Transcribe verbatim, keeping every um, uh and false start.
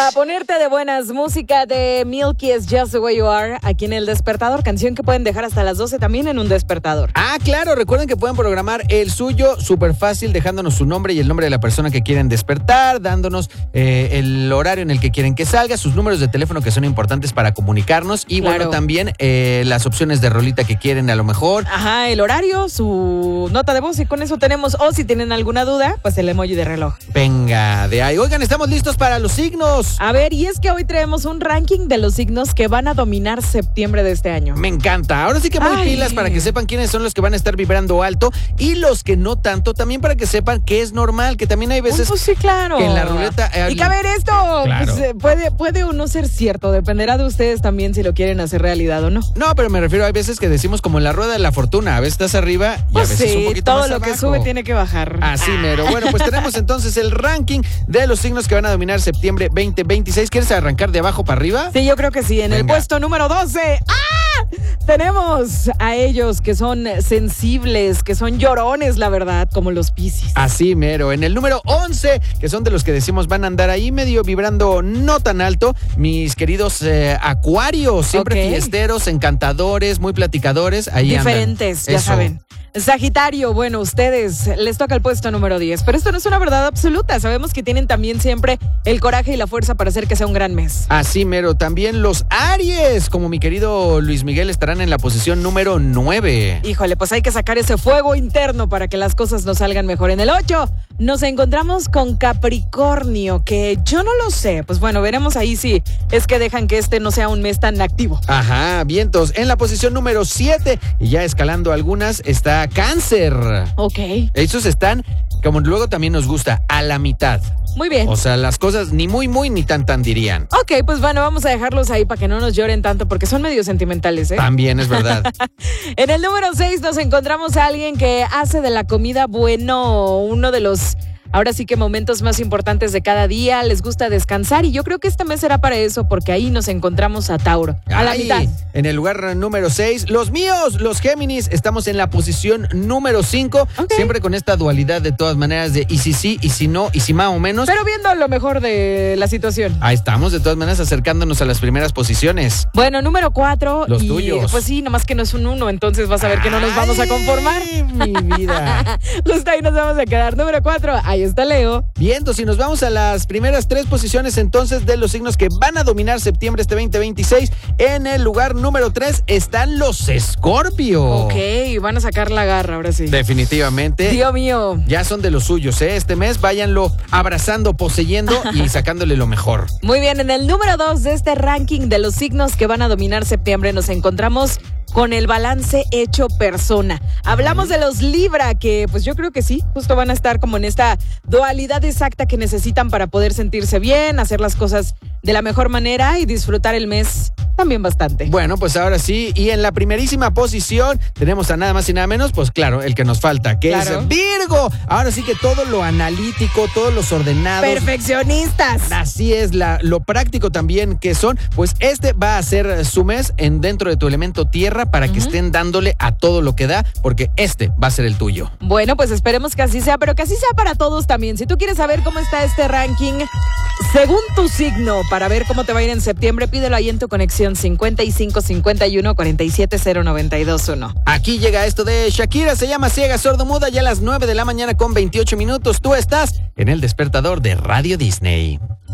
Para ponerte de buenas, música de Milky es Just the Way You Are, aquí en El Despertador, canción que pueden dejar hasta las doce también en un despertador. Ah, claro, recuerden que pueden programar el suyo súper fácil, dejándonos su nombre y el nombre de la persona que quieren despertar, dándonos eh, el horario en el que quieren que salga, sus números de teléfono que son importantes para comunicarnos y Claro. bueno, también eh, las opciones de rolita que quieren a lo mejor. Ajá, el horario, su nota de voz y con eso tenemos, o si tienen alguna duda, pues el emoji de reloj. Venga, de ahí. Oigan, estamos listos para los signos. A ver, y es que hoy traemos un ranking de los signos que van a dominar septiembre de este año. Me encanta. Ahora sí que muy Ay. pilas para que sepan quiénes son los que van a estar vibrando alto y los que no tanto, también para que sepan que es normal, que también hay veces Pues sí, claro. que en la ruleta... eh, Y que a ver, esto Claro. pues, eh, puede, puede o no ser cierto, dependerá de ustedes también si lo quieren hacer realidad o no. No, pero me refiero a veces que decimos como en la rueda de la fortuna, a veces estás arriba y Pues a veces sí, un poquito todo más lo que abajo. sube tiene que bajar. Así Ah. mero. Bueno, pues tenemos entonces el ranking de los signos que van a dominar septiembre veinte veintiséis. ¿Quieres arrancar de abajo para arriba? Sí, yo creo que sí. En el Venga. puesto número doce, ¡ah! Tenemos a ellos que son sensibles, que son llorones, la verdad, como los Piscis. Así mero. En el número once, que son de los que decimos van a andar ahí medio vibrando no tan alto, mis queridos eh, acuarios, siempre Ok. fiesteros, encantadores, muy platicadores. Ahí andan. Diferentes, ya Eso. saben. Sagitario, bueno, ustedes les toca el puesto número diez, pero esto no es una verdad absoluta. Sabemos que tienen también siempre el coraje y la fuerza para hacer que sea un gran mes. Así mero. También los Aries, como mi querido Luis Miguel, estarán en la posición número nueve. Híjole, pues hay que sacar ese fuego interno para que las cosas nos salgan mejor. En el ocho nos encontramos con Capricornio, que yo no lo sé. Pues bueno, veremos ahí si es que dejan que este no sea un mes tan activo. Ajá, vientos. En la posición número siete, y ya escalando algunas, está Cáncer. Ok, Estos están, como luego también nos gusta, a la mitad. muy bien. O sea, las cosas ni muy, muy, ni tan, tan dirían. Ok, pues bueno, vamos a dejarlos ahí para que no nos lloren tanto porque son medio sentimentales, ¿eh? También es verdad. En el número seis nos encontramos a alguien que hace de la comida, bueno, uno de los, ahora sí que momentos más importantes de cada día. Les gusta descansar y yo creo que este mes será para eso porque ahí nos encontramos a Tauro, a la Ay, mitad. En el lugar número seis, los míos, los Géminis, estamos en la posición número cinco. Ok. Siempre con esta dualidad de todas maneras de y si sí, y si no, y si más o menos. Pero viendo lo mejor de la situación. Ahí estamos, de todas maneras, acercándonos a las primeras posiciones. Bueno, número cuatro. Los y, tuyos. Pues sí, nomás que no es un uno, entonces vas a ver que no nos vamos a conformar. Ay, mi vida. Justo ahí nos vamos a quedar. Número cuatro, ahí está Leo. Vientos, si nos vamos a las primeras tres posiciones entonces de los signos que van a dominar septiembre este veinte veintiséis, en el lugar número tres están los Escorpio. Ok, van a sacar la garra ahora sí. Definitivamente. Dios mío. Ya son de los suyos, ¿eh? Este mes váyanlo abrazando, poseyendo y sacándole lo mejor. Muy bien, en el número dos de este ranking de los signos que van a dominar septiembre nos encontramos con el balance hecho persona. Hablamos de los Libra, que pues yo creo que sí, justo van a estar como en esta dualidad exacta que necesitan para poder sentirse bien, hacer las cosas de la mejor manera y disfrutar el mes también bastante. Bueno, pues ahora sí, y en la primerísima posición tenemos a nada más y nada menos, pues claro, el que nos falta, que Claro. es Virgo. Ahora sí que todo lo analítico, todos los ordenados. Perfeccionistas. Así es, la, lo práctico también que son, pues este va a ser su mes en dentro de tu elemento tierra para que Ujú. estén dándole a todo lo que da, porque este va a ser el tuyo. Bueno, pues esperemos que así sea, pero que así sea para todos también. Si tú quieres saber cómo está este ranking, según tu signo, para ver cómo te va a ir en septiembre, pídelo ahí en tu conexión cincuenta y cinco cincuenta y uno cuarenta y siete cero noventa y dos uno. Aquí llega esto de Shakira, se llama Ciega Sordomuda, ya a las nueve de la mañana con veintiocho minutos. Tú estás en el despertador de Radio Disney.